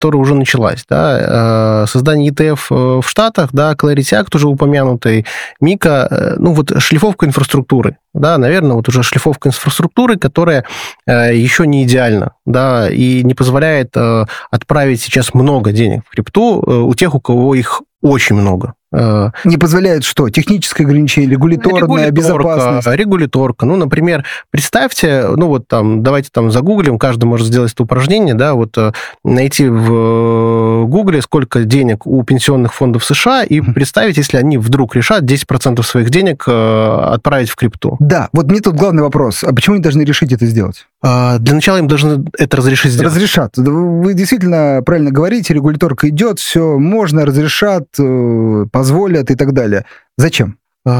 которая уже началась, да, создание ETF в Штатах, да, Clarity Act уже упомянутый, Мика, ну, вот шлифовка инфраструктуры, да, наверное, вот уже шлифовка инфраструктуры, которая еще не идеальна, да, и не позволяет отправить сейчас много денег в крипту у тех, у кого их очень много. Не позволяет что? Техническое ограничение, регуляторная безопасность? Регуляторка. Ну, например, представьте, ну, вот там, давайте там загуглим, каждый может сделать это упражнение, да, вот найти в Гугле, сколько денег у пенсионных фондов США, и представить, если они вдруг решат 10% своих денег отправить в крипту. Да, вот мне тут главный вопрос. А почему они должны решить это сделать? Для начала им должны это разрешить сделать. Разрешат. Вы действительно правильно говорите, регуляторка идет, все можно, разрешат, позволят и так далее. Зачем?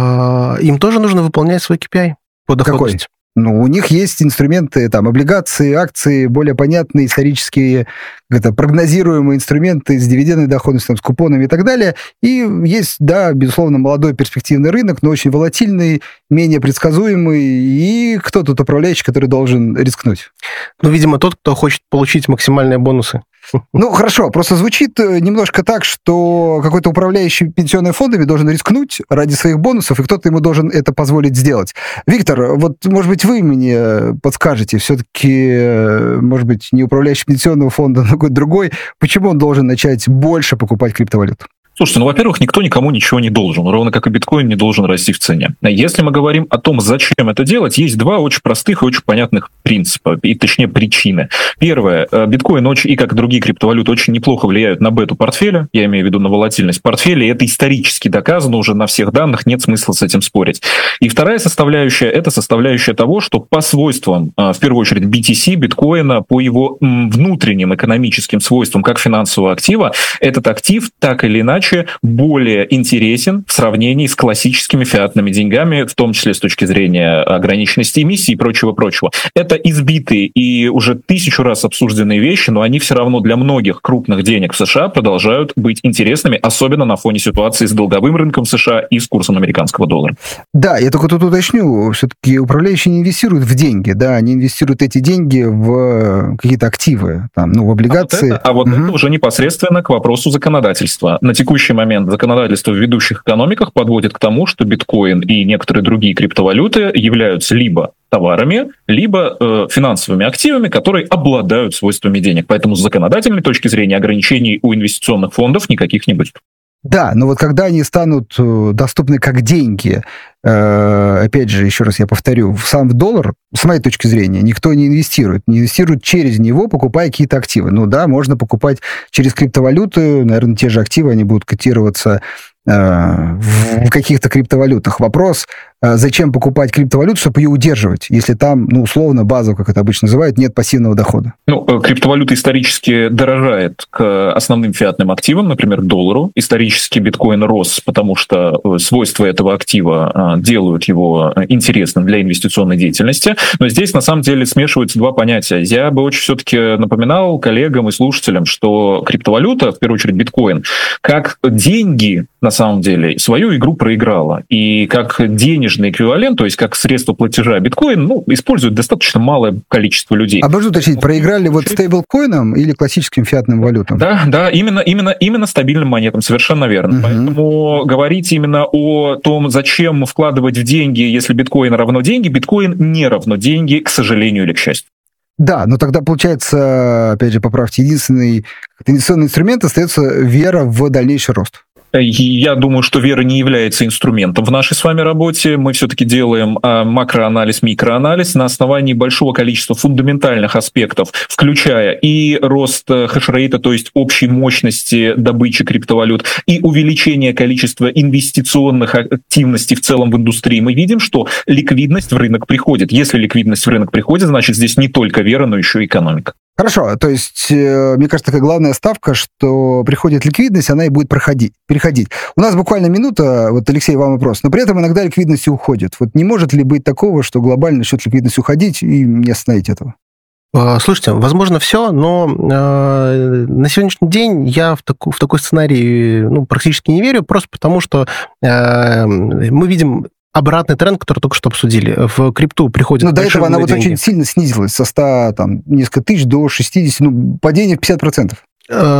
Им тоже нужно выполнять свой KPI по доходности. Какой? Ну, у них есть инструменты, там, облигации, акции, более понятные исторические, прогнозируемые инструменты с дивидендной доходностью, с купонами и так далее. И есть, да, безусловно, молодой перспективный рынок, но очень волатильный, менее предсказуемый. И кто тут управляющий, который должен рискнуть? Ну, видимо, тот, кто хочет получить максимальные бонусы. Ну, хорошо, просто звучит немножко так, что какой-то управляющий пенсионными фондами должен рискнуть ради своих бонусов, и кто-то ему должен это позволить сделать. Виктор, вот, может быть, вы мне подскажете, все-таки, может быть, не управляющий пенсионного фонда, но какой-то другой, почему он должен начать больше покупать криптовалюту? Слушайте, ну, во-первых, никто никому ничего не должен, ровно как и биткоин не должен расти в цене. Если мы говорим о том, зачем это делать, есть два очень простых и очень понятных принципа, и точнее причины. Первое, биткоин и как и другие криптовалюты очень неплохо влияют на бету портфеля, я имею в виду на волатильность портфеля, и это исторически доказано уже на всех данных, нет смысла с этим спорить. И вторая составляющая, это составляющая того, что по свойствам, в первую очередь BTC, биткоина, по его внутренним экономическим свойствам как финансового актива, этот актив так или иначе более интересен в сравнении с классическими фиатными деньгами, в том числе с точки зрения ограниченности эмиссии и прочего-прочего. Это избитые и уже 1000 раз обсужденные вещи, но они все равно для многих крупных денег в США продолжают быть интересными, особенно на фоне ситуации с долговым рынком США и с курсом американского доллара. Да, я только тут уточню, все-таки управляющие не инвестируют в деньги, да, они инвестируют эти деньги в какие-то активы, там, ну, в облигации. А вот это уже непосредственно к вопросу законодательства. На текущий момент законодательство в ведущих экономиках подводит к тому, что биткоин и некоторые другие криптовалюты являются либо товарами, либо финансовыми активами, которые обладают свойствами денег. Поэтому с законодательной точки зрения ограничений у инвестиционных фондов никаких не будет. Да, но вот когда они станут доступны как деньги, опять же, еще раз я повторю, сам в доллар, с моей точки зрения, никто не инвестирует через него, покупая какие-то активы. Ну да, можно покупать через криптовалюты, наверное, те же активы, они будут котироваться в каких-то криптовалютах. Вопрос, зачем покупать криптовалюту, чтобы ее удерживать, если там, ну, условно, базово, как это обычно называют, нет пассивного дохода? Ну, криптовалюта исторически дорожает к основным фиатным активам, например, к доллару. Исторически биткоин рос, потому что свойства этого актива делают его интересным для инвестиционной деятельности. Но здесь, на самом деле, смешиваются два понятия. Я бы очень все-таки напоминал коллегам и слушателям, что криптовалюта, в первую очередь биткоин, как деньги, на самом деле, свою игру проиграла. И как денежный эквивалент, то есть как средство платежа биткоин, ну, использует достаточно малое количество людей. А можно уточнить, проиграли вот стейблкоинам или классическим фиатным валютам? Да, именно стабильным монетам, совершенно верно. Поэтому говорить именно о том, зачем вкладывать в деньги, если биткоин равно деньги, биткоин не равно деньги, к сожалению или к счастью. Да, но тогда, получается, опять же, поправьте, единственный инвестиционный инструмент остается вера в дальнейший рост. Я думаю, что вера не является инструментом в нашей с вами работе. Мы все-таки делаем макроанализ, микроанализ на основании большого количества фундаментальных аспектов, включая и рост хешрейта, то есть общей мощности добычи криптовалют, и увеличение количества инвестиционных активностей в целом в индустрии. Мы видим, что ликвидность в рынок приходит. Если ликвидность в рынок приходит, значит, здесь не только вера, но еще и экономика. Хорошо, то есть, мне кажется, такая главная ставка, что приходит ликвидность, она и будет переходить. У нас буквально минута, вот, Алексей, вам вопрос, но при этом иногда ликвидность уходит. Вот не может ли быть такого, что глобально начнет ликвидность уходить и не остановить этого? Слушайте, возможно, все, но на сегодняшний день я в такой сценарий практически не верю, просто потому что мы видим обратный тренд, который только что обсудили. В крипту приходят... Но до этого она деньги. Вот очень сильно снизилась, со 100, там, несколько тысяч до 60, падение в 50%.